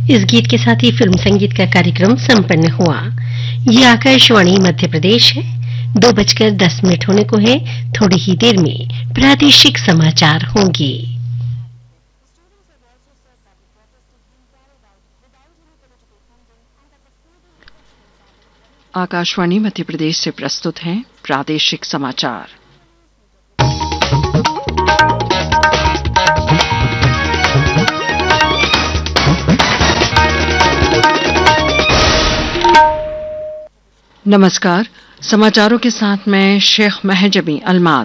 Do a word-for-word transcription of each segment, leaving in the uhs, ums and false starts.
इस गीत के साथ ही फिल्म संगीत का कार्यक्रम संपन्न हुआ। ये आकाशवाणी मध्य प्रदेश है। दो बजकर दस मिनट होने को है। थोड़ी ही देर में प्रादेशिक समाचार होंगे। आकाशवाणी मध्य प्रदेश से प्रस्तुत हैं प्रादेशिक समाचार। नमस्कार, समाचारों के साथ मैं शेख महजबी अल्माज।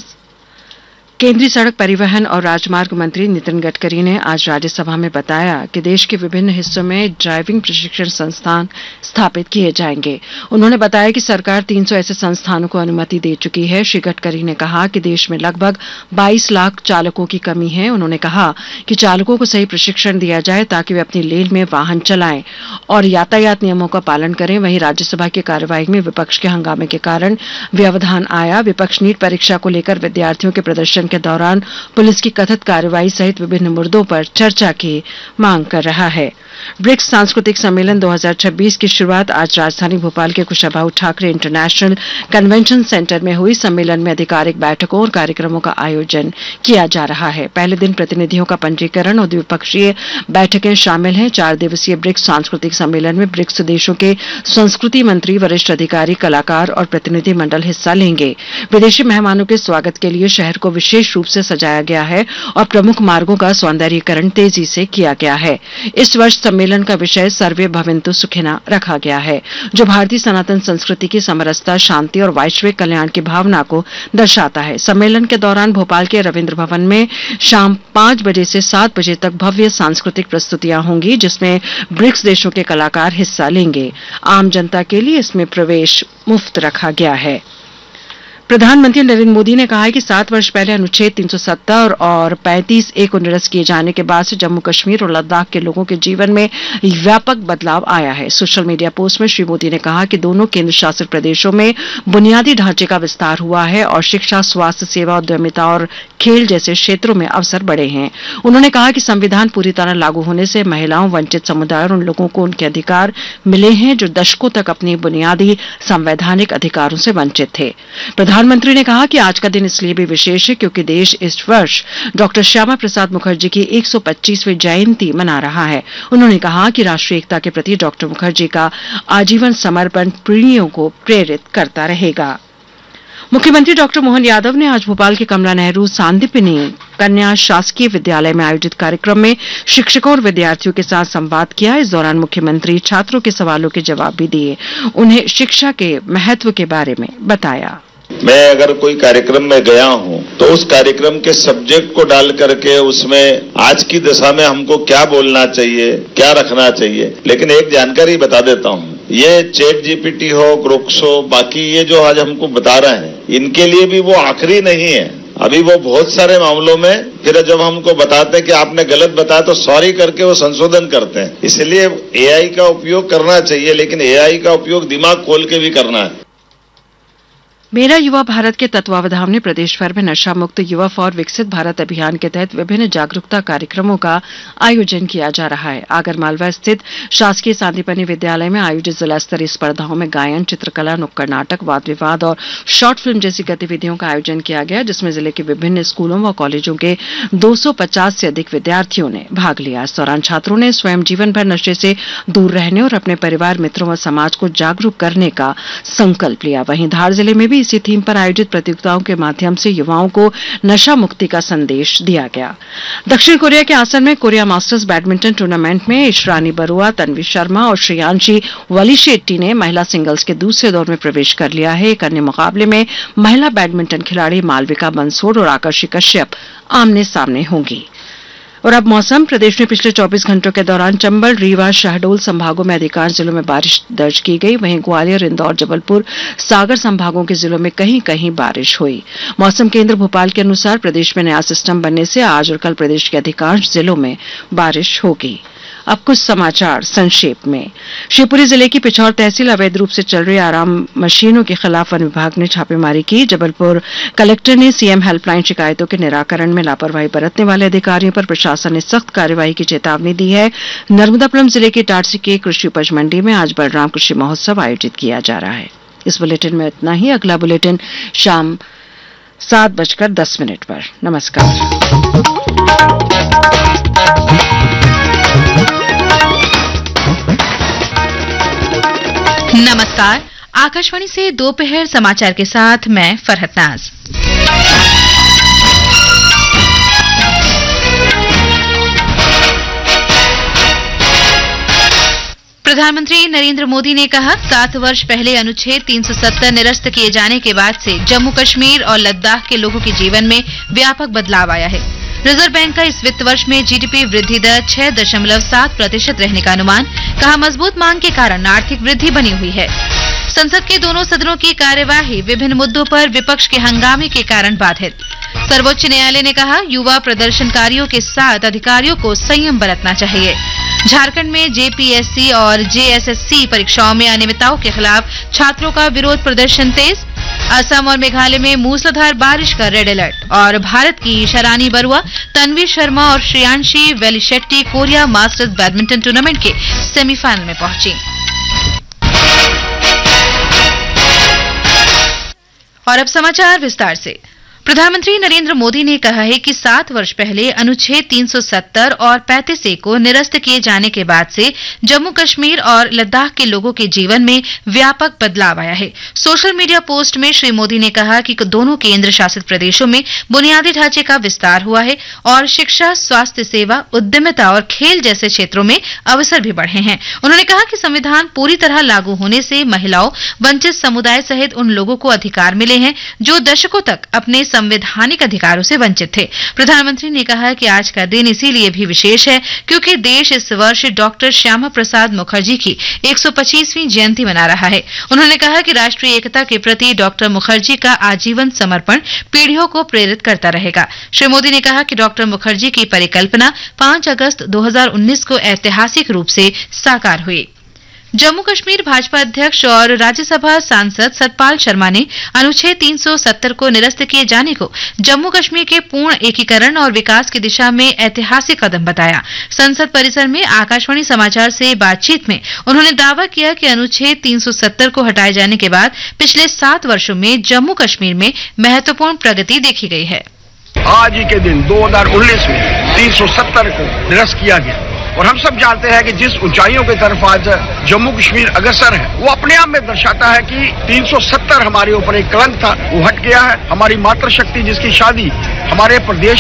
केंद्रीय सड़क परिवहन और राजमार्ग मंत्री नितिन गडकरी ने आज राज्यसभा में बताया कि देश के विभिन्न हिस्सों में ड्राइविंग प्रशिक्षण संस्थान स्थापित किए जाएंगे। उन्होंने बताया कि सरकार तीन सौ ऐसे संस्थानों को अनुमति दे चुकी है। श्री गडकरी ने कहा कि देश में लगभग बाईस लाख चालकों की कमी है। उन्होंने कहा कि चालकों को सही प्रशिक्षण दिया जाए ताकि वे अपनी लेन में वाहन चलाएं और यातायात नियमों का पालन करें। वहीं राज्यसभा की कार्यवाही में विपक्ष के हंगामे के कारण व्यवधान आया। विपक्ष नीट परीक्षा को लेकर विद्यार्थियों के प्रदर्शन के दौरान पुलिस की कथित कार्रवाई सहित विभिन्न मुद्दों पर चर्चा की मांग कर रहा है। ब्रिक्स सांस्कृतिक सम्मेलन दो हज़ार छब्बीस की शुरुआत आज राजधानी भोपाल के Kushabhau Thackeray international convention centre में हुई। सम्मेलन में आधिकारिक बैठकों और कार्यक्रमों का आयोजन किया जा रहा है। पहले दिन प्रतिनिधियों का पंजीकरण और द्विपक्षीय बैठकें शामिल हैं। चार दिवसीय ब्रिक्स सांस्कृतिक सम्मेलन में ब्रिक्स देशों के संस्कृति मंत्री, वरिष्ठ अधिकारी, कलाकार और प्रतिनिधि मंडल हिस्सा लेंगे। विदेशी मेहमानों के स्वागत के लिए शहर को विशेष रूप से सजाया गया है और प्रमुख मार्गों का सौंदर्यीकरण तेजी से किया गया है। इस वर्ष सम्मेलन का विषय सर्वे भवन्तु सुखिनः रखा गया है, जो भारतीय सनातन संस्कृति की समरसता, शांति और वैश्विक कल्याण की भावना को दर्शाता है। सम्मेलन के दौरान भोपाल के रविंद्र भवन में शाम पांच बजे से सात बजे तक भव्य सांस्कृतिक प्रस्तुतियां होंगी, जिसमें ब्रिक्स देशों के कलाकार हिस्सा लेंगे। आम जनता के लिए इसमें प्रवेश मुफ्त रखा गया है। प्रधानमंत्री नरेंद्र मोदी ने कहा है कि सात वर्ष पहले अनुच्छेद तीन सौ सत्तर और पैंतीस ए को निरस्त किए जाने के बाद से जम्मू कश्मीर और लद्दाख के लोगों के जीवन में व्यापक बदलाव आया है। सोशल मीडिया पोस्ट में श्री मोदी ने कहा कि दोनों केंद्र शासित प्रदेशों में बुनियादी ढांचे का विस्तार हुआ है और शिक्षा, स्वास्थ्य सेवा, उद्यमिता और खेल जैसे क्षेत्रों में अवसर बढ़े हैं। उन्होंने कहा कि संविधान पूरी तरह लागू होने से महिलाओं, वंचित समुदाय और उन लोगों को उनके अधिकार मिले हैं जो दशकों तक अपनी बुनियादी संवैधानिक अधिकारों से वंचित थे। प्रधानमंत्री ने कहा कि आज का दिन इसलिए भी विशेष है क्योंकि देश इस वर्ष डॉक्टर श्यामा प्रसाद मुखर्जी की एक सौ पच्चीसवीं जयंती मना रहा है। उन्होंने कहा कि राष्ट्रीय एकता के प्रति डॉक्टर मुखर्जी का आजीवन समर्पण पीढ़ियों को प्रेरित करता रहेगा। मुख्यमंत्री डॉक्टर मोहन यादव ने आज भोपाल के कमला नेहरू सांदीपनि कन्या शासकीय विद्यालय में आयोजित कार्यक्रम में शिक्षकों और विद्यार्थियों के साथ संवाद किया। इस दौरान मुख्यमंत्री छात्रों के सवालों के जवाब भी दिए। उन्हें शिक्षा के महत्व के बारे में बताया। मैं अगर कोई कार्यक्रम में गया हूं तो उस कार्यक्रम के सब्जेक्ट को डाल करके उसमें आज की दशा में हमको क्या बोलना चाहिए, क्या रखना चाहिए, लेकिन एक जानकारी बता देता हूं। ये चैट जीपीटी हो, ग्रोक्स हो, बाकी ये जो आज हमको बता रहे हैं, इनके लिए भी वो आखिरी नहीं है। अभी वो बहुत सारे मामलों में फिर जब हमको बताते हैं कि आपने गलत बताया तो सॉरी करके वो संशोधन करते हैं। इसलिए एआई का उपयोग करना चाहिए, लेकिन एआई का उपयोग दिमाग खोल के भी करना है। मेरा युवा भारत के तत्वावधान में प्रदेश भर में नशा मुक्त युवा फॉर विकसित भारत अभियान के तहत विभिन्न जागरूकता कार्यक्रमों का आयोजन किया जा रहा है। आगरमालवा स्थित शासकीय सांदीपनि विद्यालय में आयोजित जिला स्तरीय स्पर्धाओं में गायन, चित्रकला, नुक्कड़ नाटक, वाद विवाद और शॉर्ट फिल्म जैसी गतिविधियों का आयोजन किया गया, जिसमें जिले के विभिन्न स्कूलों व कॉलेजों के दो सौ पचास से अधिक विद्यार्थियों ने भाग लिया। इस दौरान छात्रों ने स्वयं जीवन भर नशे से दूर रहने और अपने परिवार, मित्रों व समाज को जागरूक करने का संकल्प लिया। वहीं धार जिले में भी इसी थीम पर आयोजित प्रतियोगिताओं के माध्यम से युवाओं को नशा मुक्ति का संदेश दिया गया। दक्षिण कोरिया के आसन में कोरिया मास्टर्स बैडमिंटन टूर्नामेंट में ईशरानी बरुआ, तन्वी शर्मा और श्रेयांशी वलीशेट्टी ने महिला सिंगल्स के दूसरे दौर में प्रवेश कर लिया है। एक अन्य मुकाबले में महिला बैडमिंटन खिलाड़ी मालविका बंसोड़ और आकर्षि कश्यप आमने सामने होंगी। और अब मौसम। प्रदेश में पिछले चौबीस घंटों के दौरान चंबल, रीवा, शहडोल संभागों में अधिकांश जिलों में बारिश दर्ज की गई। वहीं ग्वालियर, इंदौर, जबलपुर, सागर संभागों के जिलों में कहीं कहीं बारिश हुई। मौसम केंद्र भोपाल के अनुसार प्रदेश में नया सिस्टम बनने से आज और कल प्रदेश के अधिकांश जिलों में बारिश होगी। अब कुछ समाचार संक्षेप में। शिवपुरी जिले की पिछौर तहसील अवैध रूप से चल रही आराम मशीनों के खिलाफ वन विभाग ने छापेमारी की। जबलपुर कलेक्टर ने सीएम हेल्पलाइन शिकायतों के निराकरण में लापरवाही बरतने वाले अधिकारियों पर प्रशासन ने सख्त कार्रवाई की चेतावनी दी है। नर्मदापुरम जिले के टाटसी के कृषि उपज मंडी में आज बलराम कृषि महोत्सव आयोजित किया जा रहा है। इस बुलेटिन में इतना ही। अगला बुलेटिन शाम सात बजकर दस मिनट पर। नमस्कार। नमस्कार, आकाशवाणी से दोपहर समाचार के साथ मैं फरहत नाज। प्रधानमंत्री नरेंद्र मोदी ने कहा, सात वर्ष पहले अनुच्छेद तीन सौ सत्तर निरस्त किए जाने के बाद से जम्मू कश्मीर और लद्दाख के लोगों के जीवन में व्यापक बदलाव आया है। रिजर्व बैंक का इस वित्त वर्ष में जीडीपी वृद्धि दर छह दशमलव सात प्रतिशत रहने का अनुमान। कहा, मजबूत मांग के कारण आर्थिक वृद्धि बनी हुई है। संसद के दोनों सदनों की कार्यवाही विभिन्न मुद्दों पर विपक्ष के हंगामे के कारण बाधित। सर्वोच्च न्यायालय ने कहा, युवा प्रदर्शनकारियों के साथ अधिकारियों को संयम बरतना चाहिए। झारखंड में जेपीएससी और जेएसएससी परीक्षाओं में अनियमितताओं के खिलाफ छात्रों का विरोध प्रदर्शन तेज। असम और मेघालय में मूसलाधार बारिश का रेड अलर्ट। और भारत की शरानी बरुआ, तन्वी शर्मा और Shreyanshi वेलिशेट्टी Korea masters badminton tournament के सेमीफाइनल में पहुंची। और अब समाचार विस्तार से। प्रधानमंत्री नरेंद्र मोदी ने कहा है कि सात वर्ष पहले अनुच्छेद तीन सौ सत्तर और पैंतीस ए को निरस्त किए जाने के बाद से जम्मू कश्मीर और लद्दाख के लोगों के जीवन में व्यापक बदलाव आया है। सोशल मीडिया पोस्ट में श्री मोदी ने कहा कि दोनों केंद्र शासित प्रदेशों में बुनियादी ढांचे का विस्तार हुआ है और शिक्षा, स्वास्थ्य सेवा, उद्यमिता और खेल जैसे क्षेत्रों में अवसर भी बढ़े हैं। उन्होंने कहा कि संविधान पूरी तरह लागू होने से महिलाओं, वंचित समुदाय सहित उन लोगों को अधिकार मिले हैं जो दशकों तक अपने संवैधानिक अधिकारों से वंचित थे। प्रधानमंत्री ने कहा कि आज का दिन इसीलिए भी विशेष है क्योंकि देश इस वर्ष डॉक्टर श्यामा प्रसाद मुखर्जी की एक सौ पच्चीसवीं जयंती मना रहा है। उन्होंने कहा कि राष्ट्रीय एकता के प्रति डॉक्टर मुखर्जी का आजीवन समर्पण पीढ़ियों को प्रेरित करता रहेगा। श्री मोदी ने कहा कि डॉक्टर मुखर्जी की परिकल्पना पांच अगस्त दो हज़ार उन्नीस को ऐतिहासिक रूप से साकार हुई। जम्मू कश्मीर भाजपा अध्यक्ष और राज्यसभा सांसद सतपाल शर्मा ने अनुच्छेद तीन सौ सत्तर को निरस्त किए जाने को जम्मू कश्मीर के पूर्ण एकीकरण और विकास की दिशा में ऐतिहासिक कदम बताया। संसद परिसर में आकाशवाणी समाचार से बातचीत में उन्होंने दावा किया कि अनुच्छेद तीन सौ सत्तर को हटाए जाने के बाद पिछले सात वर्षों में जम्मू कश्मीर में महत्वपूर्ण प्रगति देखी गई है। आज ही के दिन दो हज़ार उन्नीस में तीन सौ सत्तर को निरस्त किया गया और हम सब जानते हैं कि जिस ऊंचाइयों की तरफ आज जम्मू कश्मीर अग्रसर है वो अपने आप में दर्शाता है कि तीन सौ सत्तर हमारे ऊपर एक कलंक था, वो हट गया है। हमारी मातृशक्ति जिसकी शादी हमारे प्रदेश